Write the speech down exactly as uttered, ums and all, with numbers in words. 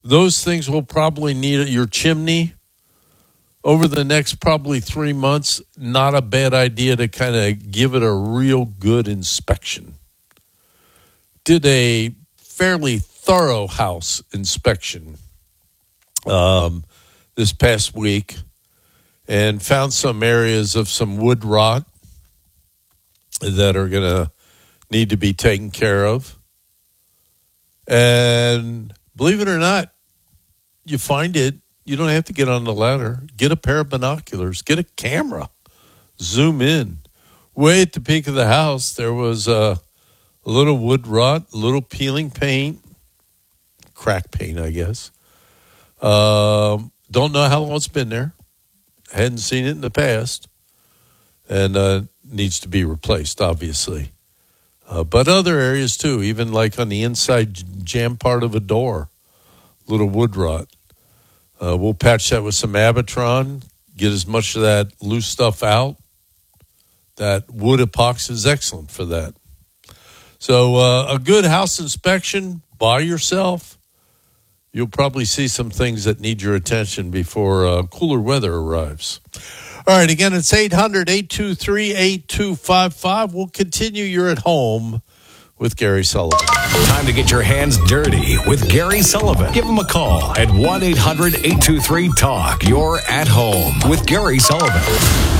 those things will probably need your chimney over the next probably three months. Not a bad idea to kind of give it a real good inspection. Did a fairly thorough house inspection um, this past week and found some areas of some wood rot that are going to need to be taken care of. And believe it or not, you find it, you don't have to get on the ladder. Get a pair of binoculars. Get a camera. Zoom in. Way at the peak of the house, there was a, a little wood rot, a little peeling paint, crack paint, I guess. Um, don't know how long it's been there. Hadn't seen it in the past. And uh, needs to be replaced, obviously. Uh, but other areas, too, even like on the inside jam part of a door, little wood rot. Uh, we'll patch that with some Abitron, get as much of that loose stuff out. That wood epoxy is excellent for that. So uh, a good house inspection by yourself, you'll probably see some things that need your attention before uh, cooler weather arrives. All right, again, it's eight hundred, eight two three, eight two five five. We'll continue You're at Home with Gary Sullivan. Time to get your hands dirty with Gary Sullivan. Give him a call at one eight hundred, eight two three, talk. You're at Home with Gary Sullivan.